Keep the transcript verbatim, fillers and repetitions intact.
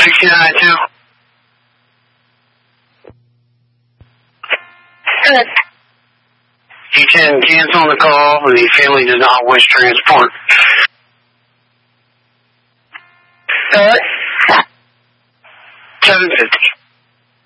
sixty-nine two. Good. D ten, cancel the call. The family does not wish transport. Good. seven fifty.